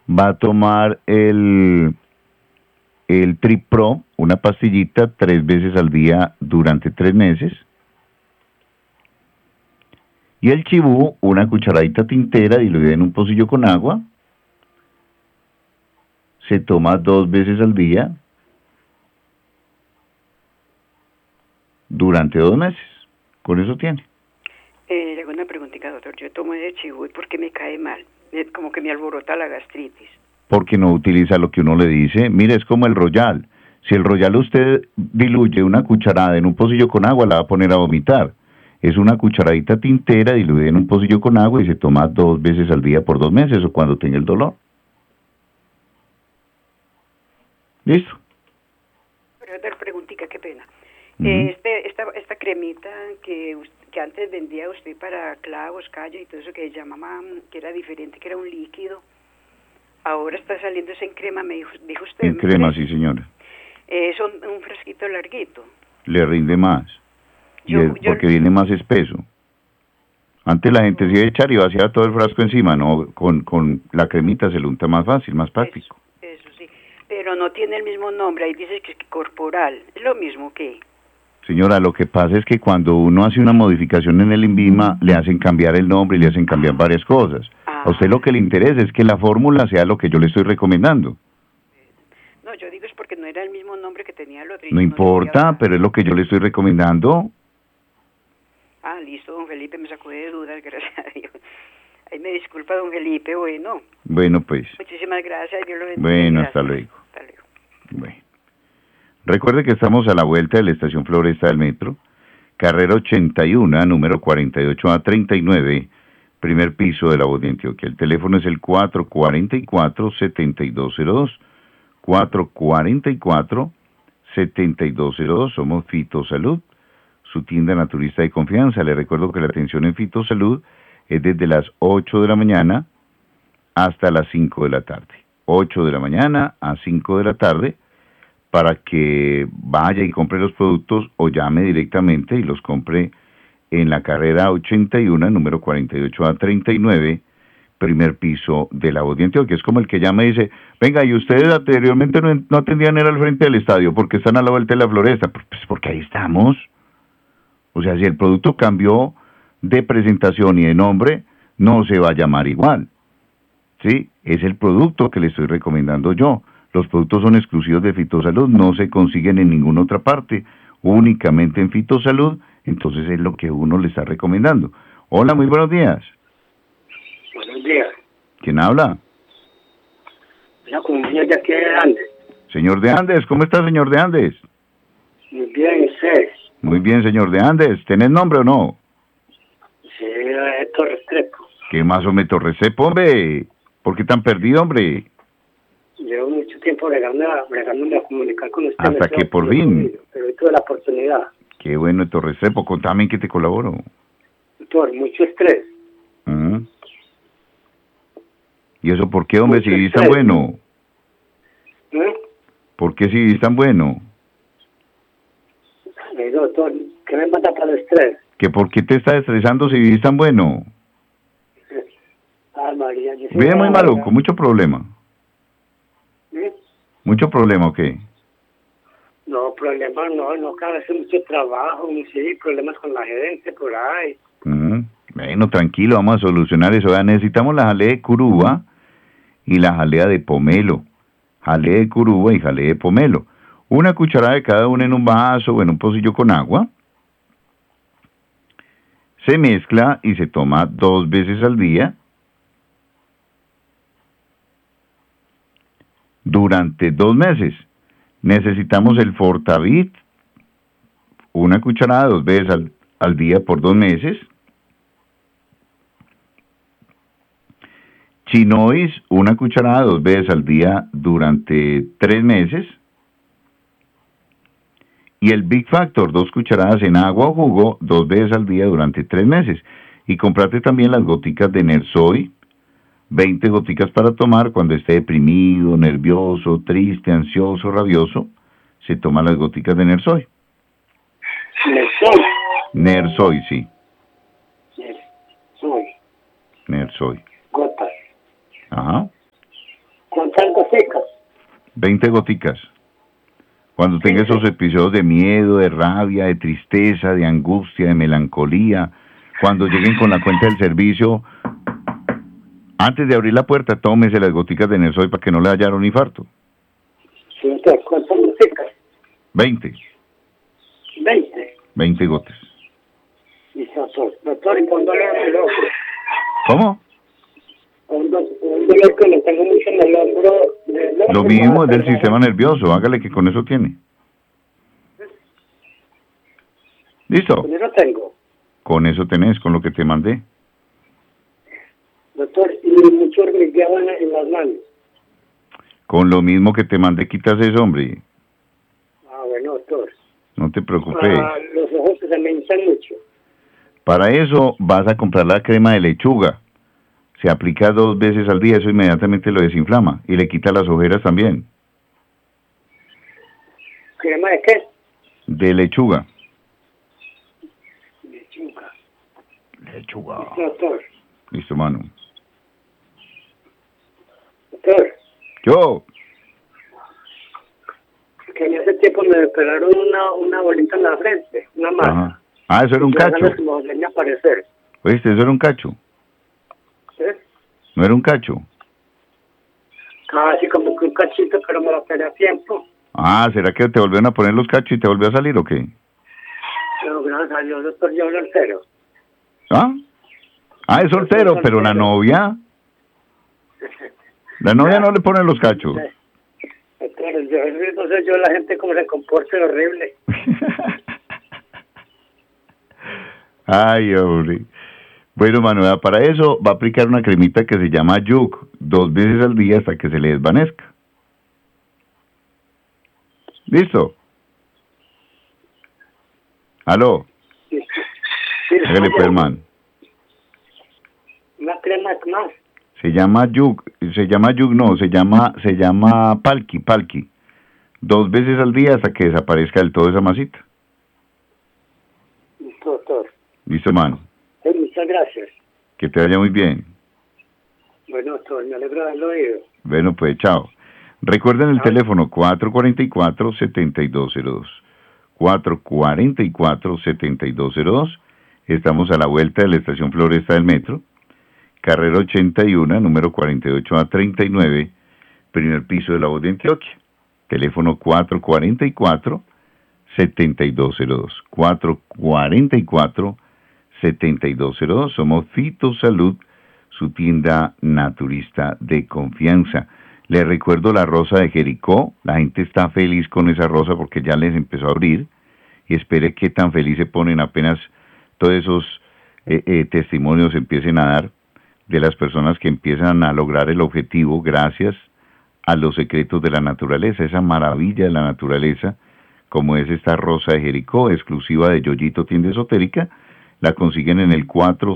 va a tomar el Trip Pro, una pastillita 3 veces al día durante 3 meses. Y el Chibú, una cucharadita tintera diluida en un pocillo con agua. Se toma 2 veces al día durante 2 meses. Con eso tiene. Le hago una preguntita, doctor. Yo tomo ese Chibú porque me cae mal. Como que me alborota la gastritis. Porque no utiliza lo que uno le dice. Mire, es como el Royal. Si el Royal usted diluye una cucharada en un pocillo con agua, la va a poner a vomitar. Es una cucharadita tintera diluida en un pocillo con agua y se toma 2 veces al día por 2 meses o cuando tenga el dolor. ¿Listo? Pero otra preguntita, qué pena. Esta cremita que antes vendía usted para clavos, callos y todo eso que llamaba, que era diferente, que era un líquido, ahora está saliendo en crema, me dijo usted. En crema, sí, señora. Es un frasquito larguito. Le rinde más. Porque viene más espeso. Antes la gente se iba a echar y vaciaba todo el frasco encima, ¿no? Con la cremita se le unta más fácil, más práctico. Eso sí, pero no tiene el mismo nombre, ahí dice que es corporal, es lo mismo que... Señora, lo que pasa es que cuando uno hace una modificación en el INVIMA, le hacen cambiar el nombre y le hacen cambiar varias cosas. A usted lo que le interesa es que la fórmula sea lo que yo le estoy recomendando. No, yo digo es porque no era el mismo nombre que tenía el otro. No importa, pero es lo que yo le estoy recomendando. Ah, listo, don Felipe, me sacó de dudas, gracias a Dios. Ahí me disculpa, don Felipe, bueno. Bueno, pues. Muchísimas gracias, Dios lo bendiga. Bueno, hasta luego. Hasta luego. Bueno. Recuerde que estamos a la vuelta de la estación Floresta del Metro, carrera 81, número 48A39, primer piso de la voz de Antioquia. El teléfono es el 444-7202, 444-7202. Somos Fitosalud, su tienda naturista de confianza. Le recuerdo que la atención en Fitosalud es desde las 8 de la mañana hasta las 5 de la tarde. 8 de la mañana a 5 de la tarde, para que vaya y compre los productos o llame directamente y los compre en la carrera 81, número 48A39, primer piso de la voz de Antioquia. Es como el que llama y dice, venga, y ustedes anteriormente no atendían, era al frente del estadio, porque están a la vuelta de la Floresta. Pues porque ahí estamos. O sea, si el producto cambió de presentación y de nombre, no se va a llamar igual. ¿Sí? Es el producto que le estoy recomendando yo. Los productos son exclusivos de Fitosalud, no se consiguen en ninguna otra parte, únicamente en Fitosalud, entonces es lo que uno le está recomendando. Hola, muy buenos días. Buenos días. ¿Quién habla? Con un señor de aquí de Andes. Señor de Andes, ¿cómo está, señor de Andes? Muy bien, ¿usted? Muy bien, señor de Andes. ¿Tenés nombre o no? Sí, Torres Trepo. ¿Qué más o menos Torres Trepo, hombre? ¿Por qué tan perdido, hombre? Llevo mucho tiempo bregándome a comunicar con usted. Hasta que por fin. Pero hoy tuve la oportunidad. Qué bueno, Torres Trepo. Contame en qué te colaboro. Doctor, mucho estrés. ¿Y eso por qué, hombre, mucho si vivís tan bueno? ¿Eh? ¿Por qué si vivís tan bueno? Doctor, ¿qué me mata para el estrés? ¿Que por qué te estás estresando si vivís tan bueno? Ah, María, yo Vive muy maluco, mucho problema. ¿Eh? ¿Mucho problema o qué? No, problema no, cada vez mucho trabajo, sí, problemas con la gerente por ahí. Bueno, tranquilo, vamos a solucionar eso. Ya necesitamos la jalea de curuba y la jalea de pomelo. Jalea de curuba y jalea de pomelo. Una cucharada de cada una en un vaso o en un pocillo con agua. Se mezcla y se toma 2 veces al día durante 2 meses. Necesitamos el Fortavit, una cucharada 2 veces al día por 2 meses. Chinois, una cucharada 2 veces al día durante 3 meses. Y el Big Factor, 2 cucharadas en agua o jugo 2 veces al día durante 3 meses. Y comprate también las goticas de Nersoy, 20 goticas para tomar cuando esté deprimido, nervioso, triste, ansioso, rabioso. Se toman las goticas de Nersoy. ¿Nersoy? Nersoy, sí. Nersoy. Nersoy. Gotas. Ajá. 20 goticas. Cuando tenga esos episodios de miedo, de rabia, de tristeza, de angustia, de melancolía, cuando lleguen con la cuenta del servicio, antes de abrir la puerta, tómese las goticas de Nersoy para que no le haya un infarto. Sí, doctor, ¿cuántas goticas? 20. 20. 20 gotas. Listo, doctor. Doctor, ¿y con dolor en el hombro? ¿Cómo? Un dolor que le tengo mucho en el hombro. Lo mismo es del sistema nervioso, hágale que con eso tiene. ¿Listo? Con eso tengo. Con eso tenés, con lo que te mandé. Doctor, y mucho hormigueo en las manos. Con lo mismo que te mandé, quitas eso, hombre. Ah, bueno, doctor. No te preocupes. Los ojos se me hinchan mucho. Para eso vas a comprar la crema de lechuga. Se aplica 2 veces al día, eso inmediatamente lo desinflama y le quita las ojeras también. ¿Crema de qué? De lechuga. Lechuga. Lechuga. Listo, doctor. Listo, mano. Doctor. Yo. Que en ese tiempo me operaron una bolita en la frente, una masa. Ajá. Ah, eso era un cacho. Me volvió a aparecer. Oíste, eso era un cacho. ¿Sí? No era un cacho. Casi como que un cachito, pero me lo operé a tiempo. Ah, ¿será que te volvieron a poner los cachos y te volvió a salir o qué? Pero gracias a Dios, doctor, yo soltero. ¿Ah? Ah, es soltero, pero la novia. La novia no le pone los cachos. Doctor, yo no sé yo la gente cómo se comporta, es horrible. Ay, hombre. Bueno, Manuela, para eso va a aplicar una cremita que se llama Yuk, 2 veces al día hasta que se le desvanezca. ¿Listo? ¿Aló? Sí, Hágale pues, hermano. Una crema más. Se llama Yuk, se llama Palki. 2 veces al día hasta que desaparezca del todo esa masita. Listo, doctor. Listo, hermano. Muchas gracias. Que te vaya muy bien. Bueno, doctor, me alegro de haberlo oído. Bueno, pues, chao. Recuerden el teléfono 444-7202. 444-7202. Estamos a la vuelta de la estación Floresta del Metro. Carrera 81, número 48A39, primer piso de La Voz de Antioquia. Teléfono 444-7202. 444-7202. Somos Fitosalud, su tienda naturista de confianza. Les recuerdo la rosa de Jericó. La gente está feliz con esa rosa porque ya les empezó a abrir. Y espere qué tan feliz se ponen apenas todos esos testimonios empiecen a dar de las personas que empiezan a lograr el objetivo gracias a los secretos de la naturaleza, esa maravilla de la naturaleza, como es esta rosa de Jericó, exclusiva de Yoyito Tienda Esotérica. La consiguen en el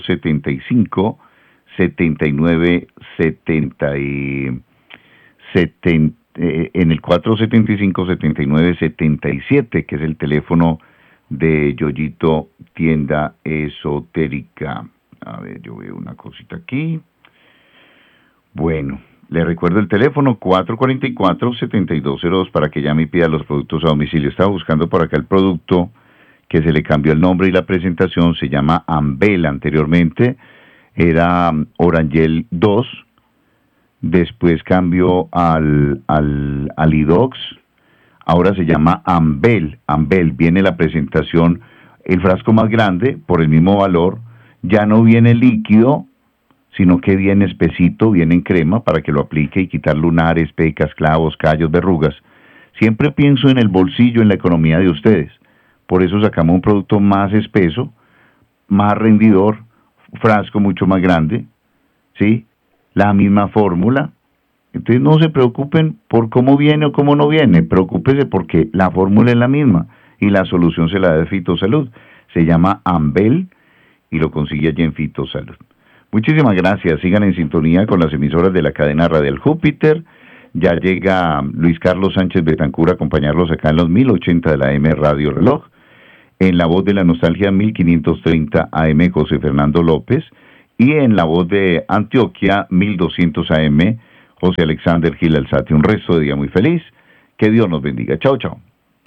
475-7977, que es el teléfono de Yoyito Tienda Esotérica. A ver, yo veo una cosita aquí. Bueno, le recuerdo el teléfono 444-7202 para que llame y pida los productos a domicilio. Estaba buscando por acá el producto que se le cambió el nombre y la presentación. Se llama Ambel. Anteriormente era Orangel 2. Después cambió al Idox. Ahora se llama Ambel. Ambel, viene la presentación, el frasco más grande por el mismo valor. Ya no viene líquido, sino que viene espesito, viene en crema para que lo aplique y quitar lunares, pecas, clavos, callos, verrugas. Siempre pienso en el bolsillo, en la economía de ustedes. Por eso sacamos un producto más espeso, más rendidor, frasco mucho más grande, ¿sí? La misma fórmula. Entonces no se preocupen por cómo viene o cómo no viene, preocúpese porque la fórmula es la misma y la solución se la da de Fitosalud. Se llama Ambel y lo consigue allí en Fitosalud. Muchísimas gracias, sigan en sintonía con las emisoras de la cadena Radial Júpiter. Ya llega Luis Carlos Sánchez Betancur a acompañarlos acá en los 1080 de la AM Radio Reloj. En la voz de la nostalgia 1530 AM José Fernando López. Y en la voz de Antioquia 1200 AM José Alexander Gil Alzate. Un resto de día muy feliz. Que Dios nos bendiga. Chao, chao.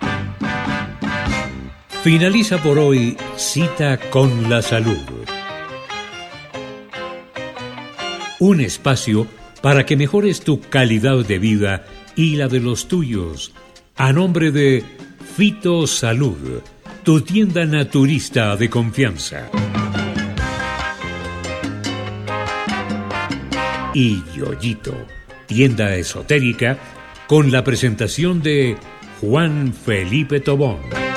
Finaliza por hoy Cita con la Salud. Un espacio para que mejores tu calidad de vida y la de los tuyos. A nombre de Fito Salud, tu tienda naturista de confianza. Y Yoyito, tienda esotérica, con la presentación de Juan Felipe Tobón.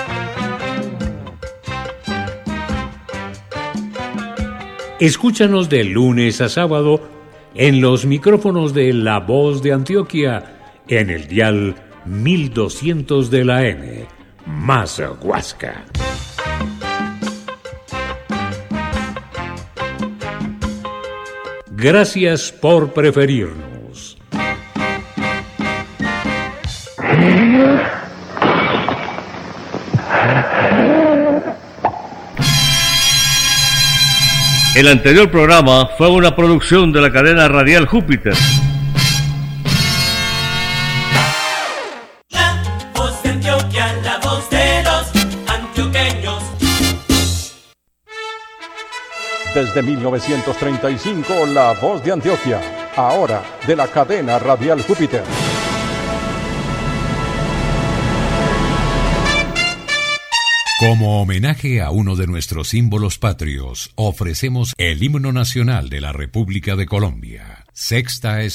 Escúchanos de lunes a sábado en los micrófonos de La Voz de Antioquia, en el dial 1200 de la M, más Huasca. Gracias por preferirnos. El anterior programa fue una producción de la cadena radial Júpiter. La Voz de Antioquia, la voz de los antioqueños. Desde 1935, La Voz de Antioquia, ahora de la cadena radial Júpiter. Como homenaje a uno de nuestros símbolos patrios, ofrecemos el himno nacional de la República de Colombia. Sexta